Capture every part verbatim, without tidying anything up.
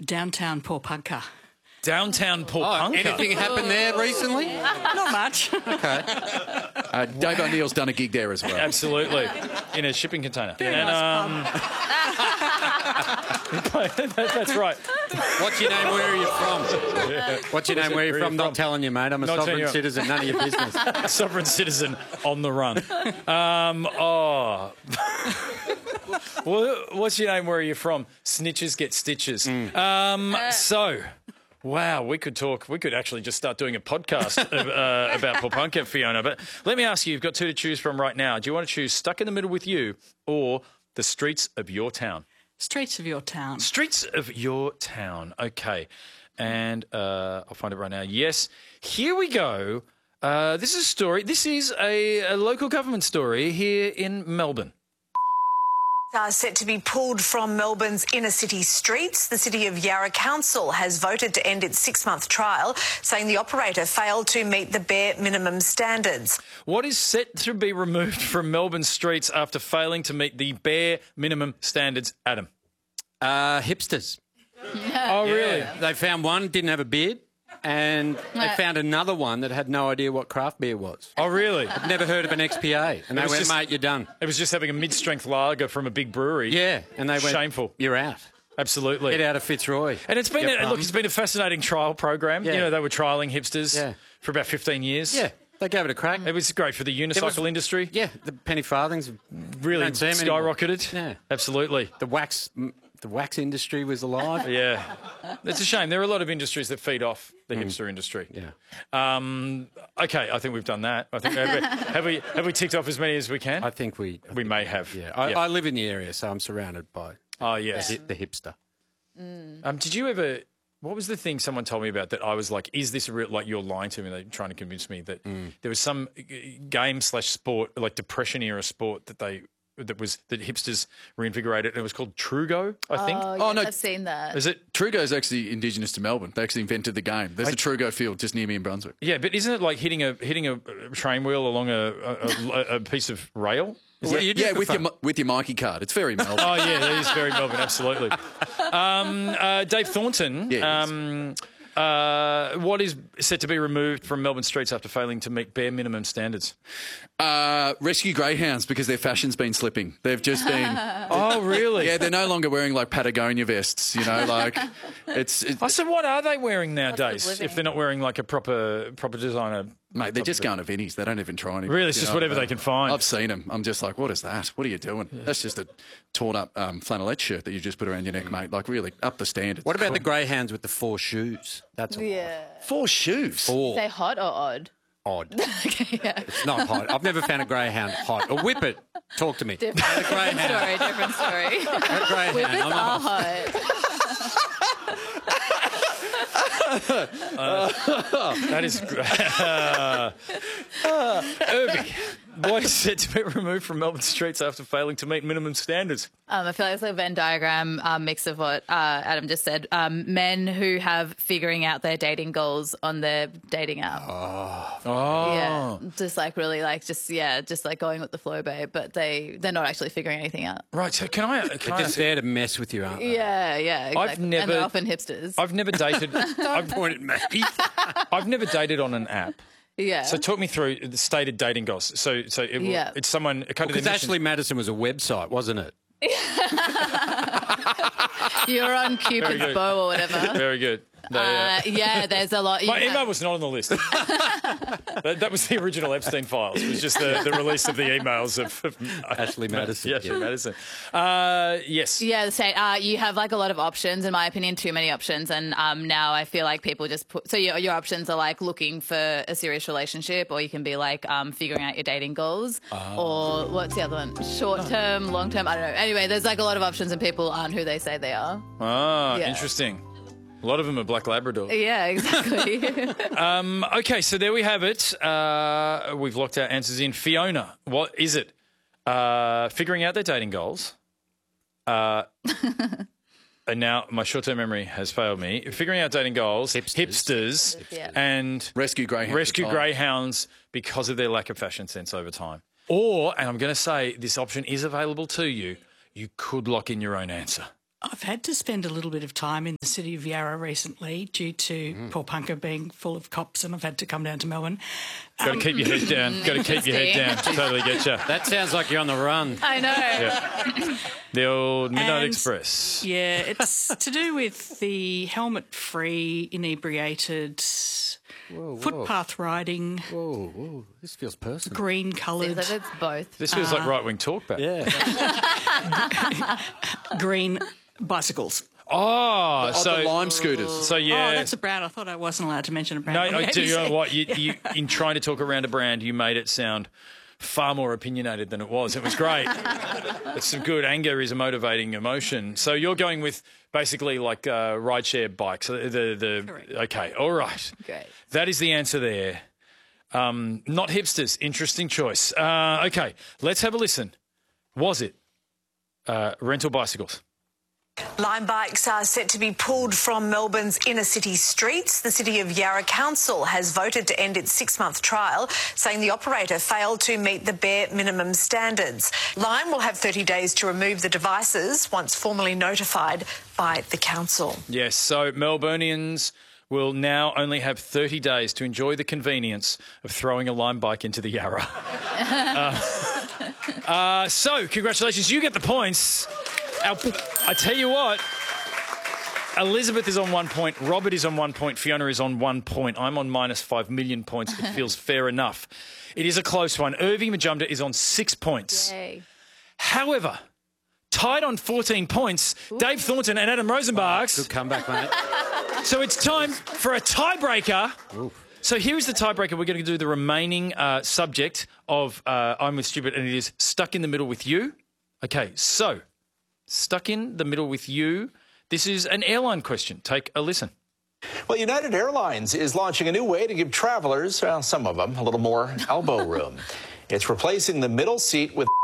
Downtown Porpunka. Downtown Porpunka. Oh, anything happened there recently? Not much. Okay. Uh, Dave O'Neill's done a gig there as well. Absolutely. In a shipping container. And, um, that's right. What's your name? Where are you from? Yeah. What's your name? Where are you Where are from? you Not from? telling you, mate. I'm a Not telling sovereign you. citizen. None of your business. A sovereign citizen on the run. Um, oh. Well, what's your name? Where are you from? Snitches get stitches. Mm. Um, so, wow, we could talk. We could actually just start doing a podcast of, uh, about Porpunka, Fiona. But let me ask you, you've got two to choose from right now. Do you want to choose Stuck in the Middle with You or The Streets of Your Town? Streets of your town. Streets of Your Town. Okay. And uh, I'll find it right now. Yes. Here we go. Uh, this is a story. This is a, a local government story here in Melbourne. Are set to be pulled from Melbourne's inner city streets. The City of Yarra Council has voted to end its six-month trial, saying the operator failed to meet the bare minimum standards. What is set to be removed from Melbourne streets after failing to meet the bare minimum standards, Adam? Uh, hipsters. Oh, really? Yeah. They found one, didn't have a beard, and they found another one that had no idea what craft beer was. Oh, really? Never heard of an X P A. And they was went, just- mate, you're done. It was just having a mid-strength lager from a big brewery. Yeah. And they went, Shameful. you're out. Absolutely. Get out of Fitzroy. And it's been, Get a, look, bummed. it's been a fascinating trial program. Yeah. You know, they were trialling hipsters Yeah. for about fifteen years. Yeah, they gave it a crack. It was great for the unicycle was- industry. Yeah, the penny farthings Really don't see 'em anymore. skyrocketed. Yeah. Absolutely. The wax, the wax industry was alive. Yeah. It's a shame. There are a lot of industries that feed off the hipster industry. Yeah. Um, okay, I think we've done that. I think have we, have we have we ticked off as many as we can? I think we. I we think- may have. Yeah, I, I live in the area, so I'm surrounded by Oh yes. the, the hipster. Um, did you ever? What was the thing someone told me about that I was like, is this a real, like you're lying to me? They're trying to convince me that there was some uh, game slash sport, like depression era sport that they that was that hipsters reinvigorated. And it was called Trugo, I think. Oh, Oh, yes, no. I've seen that. Is it? Trugo's actually indigenous to Melbourne. They actually invented the game. There's a Trugo field just near me in Brunswick. Yeah, but isn't it like hitting a hitting a train wheel along a a, a, a piece of rail? Is Well, that- you do Yeah, for with fun. your Mi- with your Mikey card. It's very Melbourne. Oh yeah, that is very Melbourne, absolutely. Um, uh, Dave Thornton, Yeah, yes. um, uh, what is set to be removed from Melbourne streets after failing to meet bare minimum standards? Uh, rescue greyhounds because their fashion's been slipping. They've just been. Oh really? Yeah, they're no longer wearing like Patagonia vests. You know, like it's. It, I said, what are they wearing nowadays? living. If they're not wearing like a proper proper designer, Mate, they're just going to Vinnies. They don't even try anything. Really, it's You just know, whatever uh, they can find. I've seen them. I'm just like, what is that? What are you doing? That's just a torn up um, flannelette shirt that you just put around your neck, mate. Like, really, up the standards. What about the greyhounds with the four shoes? That's a Yeah. four shoes? four. Say hot or odd? Odd. Okay, yeah. It's not hot. I've never found a greyhound hot. A whippet. Talk to me. Different, A different greyhound. story, different story. A greyhound. Whippets I'm are not- hot. that is great. uh, Irby, what is set to be removed from Melbourne streets after failing to meet minimum standards? Um, I feel like it's like a Venn diagram um, mix of what uh, Adam just said. Um, men who have figuring out their dating goals on their dating app. Oh, Yeah, just like really like just yeah, just like going with the flow, babe. But they they're not actually figuring anything out. right. So can I? Can They're I just ask- there to mess with you, aren't they? Yeah, yeah. Exactly. never- and they're often hipsters. I've never dated. I've, Point at me. I've never dated on an app. yeah. So talk me through the stated dating goals. So, so it, will- Yeah. it's someone kind of Because their mission- Ashley Madison was a website, wasn't it? You're on Cupid's good. bow or whatever. Very good. They, uh, Uh, yeah, there's a lot. my you email have- was not on the list. that, that was the original Epstein files. It was just the, the release of the emails of, of Ashley Madison. Yeah, Ashley Madison. Uh, yes. Yeah, the state. Uh, you have like a lot of options, in my opinion, too many options. And um, now I feel like people just put. So your, your options are like looking for a serious relationship, or you can be like um, figuring out your dating goals, or what's the other one? Short term, long term. I don't know. Anyway, there's like a lot of options, and people aren't who they say they are. Ah, Yeah. interesting. A lot of them are Black Labrador. Yeah, exactly. Um, okay, so there we have it. Uh, we've locked our answers in. Fiona, what is it? Uh, figuring out their dating goals. Uh, and now my short-term memory has failed me. Figuring out dating goals, hipsters, Hipsters. Yeah. and Rescue greyhounds. rescue at the time. greyhounds because of their lack of fashion sense over time. Or, and I'm going to say this option is available to you, you could lock in your own answer. I've had to spend a little bit of time in the city of Yarra recently due to Mm. Port Punka being full of cops, and I've had to come down to Melbourne. Got to keep your head down. Got to keep your head down. Totally get you. That sounds like you're on the run. I know. Yeah. The old Midnight And- Express. Yeah, it's to do with the helmet-free, inebriated, footpath riding, Whoa, whoa, this feels personal. green-coloured, Seems like it's both. This feels like right wing talk back. Yeah. green bicycles. Oh, Oh, so the lime scooters. so yeah. Oh, that's a brand. I thought I wasn't allowed to mention a brand. no, on the I do. You A B C. know what? You, you, in trying to talk around a brand, you made it sound far more opinionated than it was. It was great. It's some good. Anger is a motivating emotion. So you're going with basically like uh, rideshare bikes. The the, the Correct. okay, all right. Great. That is the answer there. Um, not hipsters. Interesting choice. Uh, okay, let's have a listen. Was it uh, rental bicycles? Lime bikes are set to be pulled from Melbourne's inner city streets. The City of Yarra Council has voted to end its six-month trial, saying the operator failed to meet the bare minimum standards. Lime will have thirty days to remove the devices once formally notified by the council. Yes, so Melburnians will now only have thirty days to enjoy the convenience of throwing a Lime bike into the Yarra. uh, uh, so, congratulations, you get the points. Our, I tell you what, Elizabeth is on one point, Robert is on one point, Fiona is on one point. I'm on minus five million points. It feels fair enough. It is a close one. Irvi Majumdar is on six points. Yay. However, tied on fourteen points, Dave Thornton and Adam Rosenbachs. Good comeback, mate. So it's time for a tiebreaker. So here is the tiebreaker. We're going to do the remaining uh, subject of uh, I'm with Stupid, and it is stuck in the middle with you. Okay, so stuck in the middle with you. This is an airline question. Take a listen. Well, United Airlines is launching a new way to give travelers, well, some of them, a little more elbow room. It's replacing the middle seat with...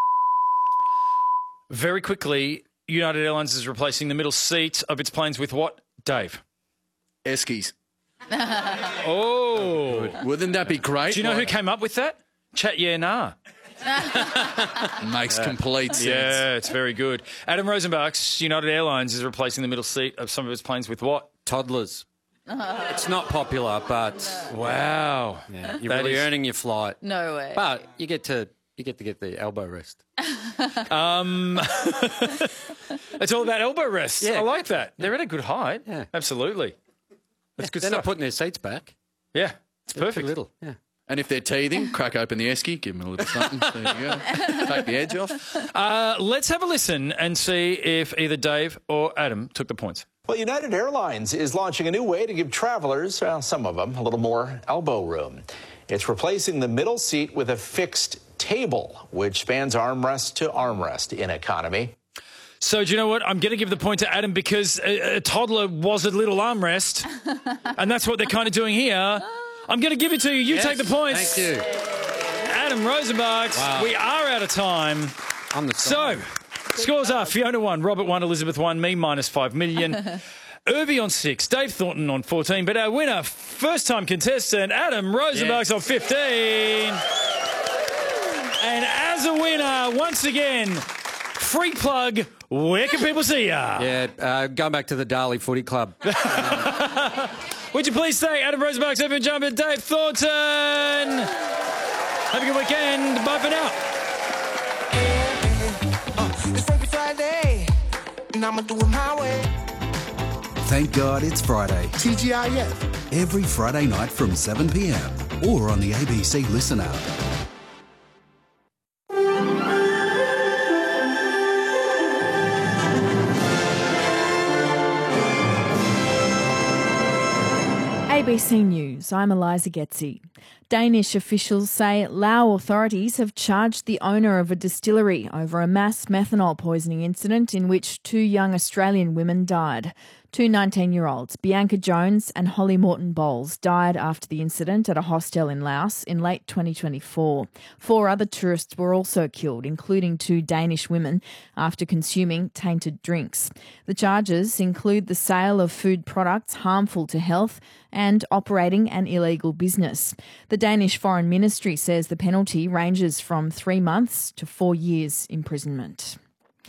Very quickly, United Airlines is replacing the middle seat of its planes with what, Dave? Eskies. Oh. Wouldn't that be great? Do you know who Like, came up with that? Chat Yeah Nah. makes complete sense. Yeah, it's very good. Adam Rosenbach's United Airlines is replacing the middle seat of some of its planes with what? Toddlers. It's not popular, but Wow. yeah, you're That really is- earning your flight. No way. But you get to you get to get the elbow rest. It's all about elbow rests. Yeah. I like that. They're at a good height. Yeah. Absolutely. That's good They're stuff. not putting their seats back. yeah, it's They're too perfect. little. Yeah. And if they're teething, crack open the esky, give them a little something. There you go. Take the edge off. Uh, let's have a listen and see if either Dave or Adam took the points. Well, United Airlines is launching a new way to give travelers, well, some of them, a little more elbow room. It's replacing the middle seat with a fixed table, which spans armrest to armrest in economy. So do you know what? I'm going to give the point to Adam because a, a toddler was a little armrest, and that's what they're kind of doing here. I'm going to give it to you. You Yes, take the points. Thank you. Adam Rosenbachs, Wow. we are out of time. On the So, scores are Fiona one, Robert one, Elizabeth one, me minus five million. Irvi on six, Dave Thornton on fourteen, but our winner, first-time contestant, Adam Rosenbachs Yes. on fifteen. And as a winner, once again, free plug, where can people see ya? Yeah, uh, going back to the Darley Footy Club. Would you please say Adam Rosenbachs, Evan Jump, and Dave Thornton? Have a good weekend. Bye for now. It's Freaky Friday, and I'ma do it my way. Thank God it's Friday. T G I F. Every Friday night from seven p m or on the A B C Listen app. A B C News, I'm Eliza Getzi. Danish officials say Lao authorities have charged the owner of a distillery over a mass methanol poisoning incident in which two young Australian women died. Two nineteen-year-olds, Bianca Jones and Holly Morton Bowles, died after the incident at a hostel in Laos in late twenty twenty-four. Four other tourists were also killed, including two Danish women, after consuming tainted drinks. The charges include the sale of food products harmful to health and operating an illegal business. The Danish Foreign Ministry says the penalty ranges from three months to four years imprisonment.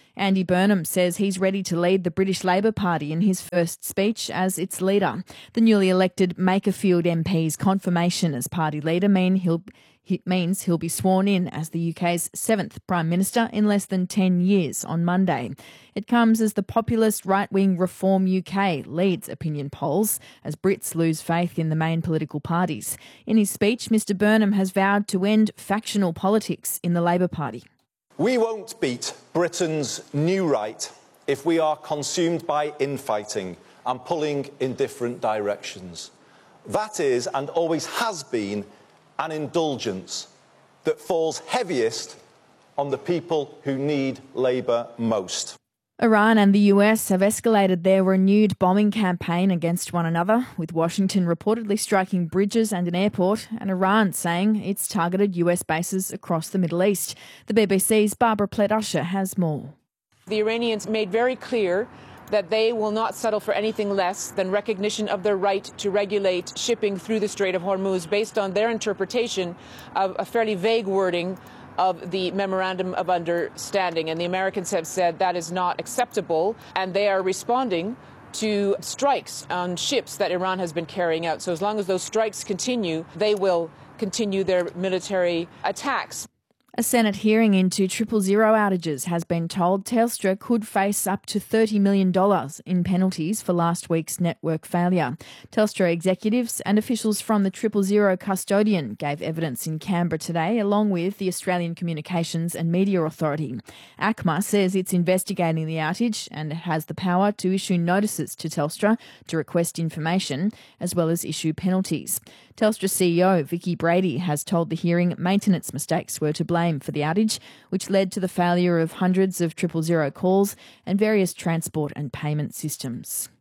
Andy Burnham says he's ready to lead the British Labor Party in his first speech as its leader. The newly elected Makerfield M P's confirmation as party leader mean he'll It means he'll be sworn in as the U K's seventh Prime Minister in less than ten years on Monday. It comes as the populist right-wing Reform U K leads opinion polls as Brits lose faith in the main political parties. In his speech, Mr Burnham has vowed to end factional politics in the Labor Party. We won't beat Britain's new right if we are consumed by infighting and pulling in different directions. That is, and always has been, an indulgence that falls heaviest on the people who need Labour most. Iran and the U S have escalated their renewed bombing campaign against one another, with Washington reportedly striking bridges and an airport, and Iran saying it's targeted U S bases across the Middle East. The B B C's Barbara Plett-Usher has more. The Iranians made very clear that they will not settle for anything less than recognition of their right to regulate shipping through the Strait of Hormuz based on their interpretation of a fairly vague wording of the Memorandum of Understanding. And the Americans have said that is not acceptable, and they are responding to strikes on ships that Iran has been carrying out. So as long as those strikes continue, they will continue their military attacks. A Senate hearing into triple zero outages has been told Telstra could face up to thirty million dollars in penalties for last week's network failure. Telstra executives and officials from the triple zero custodian gave evidence in Canberra today, along with the Australian Communications and Media Authority. A C M A says it's investigating the outage and has the power to issue notices to Telstra to request information, as well as issue penalties. Telstra C E O Vicki Brady has told the hearing maintenance mistakes were to blame for the outage, which led to the failure of hundreds of triple zero calls and various transport and payment systems.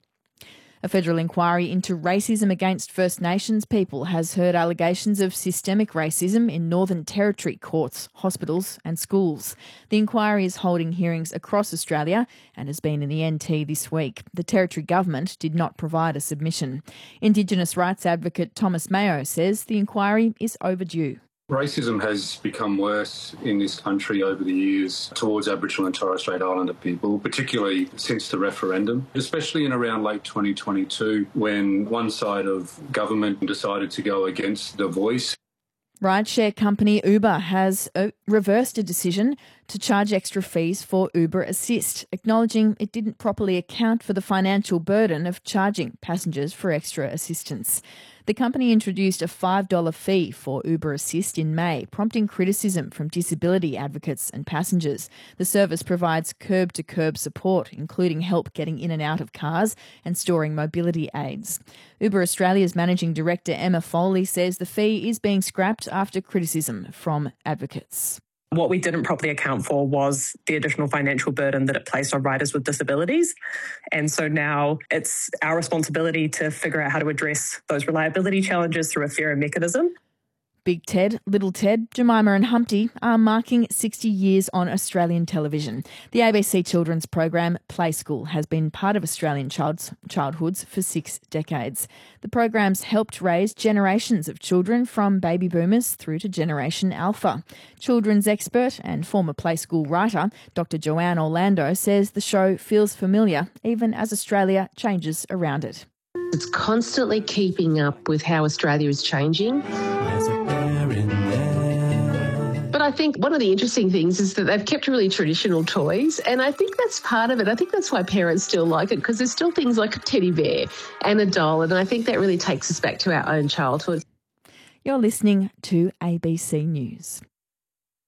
A federal inquiry into racism against First Nations people has heard allegations of systemic racism in Northern Territory courts, hospitals and schools. The inquiry is holding hearings across Australia and has been in the N T this week. The Territory government did not provide a submission. Indigenous rights advocate Thomas Mayo says the inquiry is overdue. Racism has become worse in this country over the years towards Aboriginal and Torres Strait Islander people, particularly since the referendum, especially in around late twenty twenty-two when one side of government decided to go against The Voice. Rideshare company Uber has uh, reversed a decision to charge extra fees for Uber Assist, acknowledging it didn't properly account for the financial burden of charging passengers for extra assistance. The company introduced a five dollars fee for Uber Assist in May, prompting criticism from disability advocates and passengers. The service provides curb-to-curb support, including help getting in and out of cars and storing mobility aids. Uber Australia's managing director Emma Foley says the fee is being scrapped after criticism from advocates. What we didn't properly account for was the additional financial burden that it placed on riders with disabilities. And so now it's our responsibility to figure out how to address those reliability challenges through a fairer mechanism. Big Ted, Little Ted, Jemima and Humpty are marking sixty years on Australian television. The A B C children's program Play School has been part of Australian child's, childhoods for six decades. The program's helped raise generations of children from baby boomers through to Generation Alpha. Children's expert and former Play School writer Doctor Joanne Orlando says the show feels familiar even as Australia changes around it. It's constantly keeping up with how Australia is changing. But I think one of the interesting things is that they've kept really traditional toys, and I think that's part of it. I think that's why parents still like it, because there's still things like a teddy bear and a doll, and I think that really takes us back to our own childhood. You're listening to A B C News.